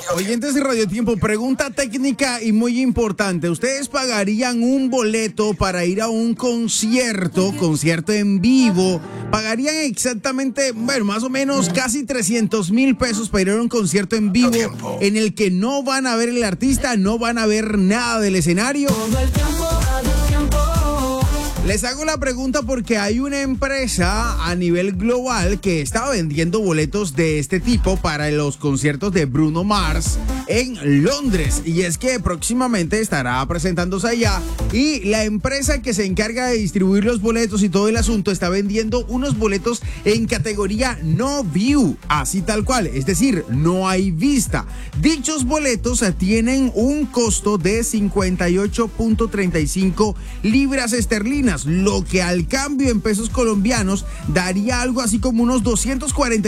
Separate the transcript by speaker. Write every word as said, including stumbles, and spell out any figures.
Speaker 1: Oyentes de Radio Tiempo, pregunta técnica y muy importante. ¿Ustedes pagarían un boleto para ir a un concierto, concierto en vivo? ¿Pagarían exactamente, bueno, más o menos casi trescientos mil pesos para ir a un concierto en vivo en el que no van a ver el artista, no van a ver nada del escenario? Les hago la pregunta porque hay una empresa a nivel global que está vendiendo boletos de este tipo para los conciertos de Bruno Mars en Londres. Y es que próximamente estará presentándose allá y la empresa que se encarga de distribuir los boletos y todo el asunto está vendiendo unos boletos en categoría no view, así tal cual, es decir, no hay vista. Dichos boletos tienen un costo de cincuenta y ocho punto treinta y cinco libras esterlinas, lo que al cambio en pesos colombianos daría algo así como unos doscientos cuarenta